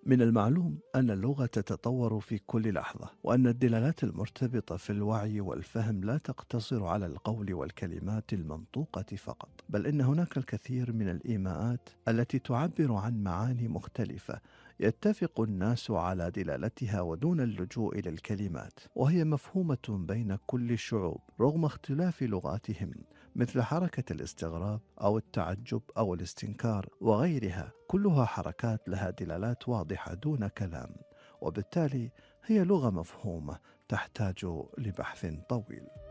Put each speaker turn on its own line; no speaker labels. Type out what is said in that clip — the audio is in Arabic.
من المعلوم أن اللغة تتطور في كل لحظة، وأن الدلالات المرتبطة في الوعي والفهم لا تقتصر على القول والكلمات المنطوقة فقط، بل إن هناك الكثير من الإيماءات التي تعبر عن معاني مختلفة يتفق الناس على دلالتها ودون اللجوء إلى الكلمات، وهي مفهومة بين كل الشعوب رغم اختلاف لغاتهم، مثل حركة الاستغراب أو التعجب أو الاستنكار وغيرها، كلها حركات لها دلالات واضحة دون كلام، وبالتالي هي لغة مفهومة تحتاج لبحث طويل.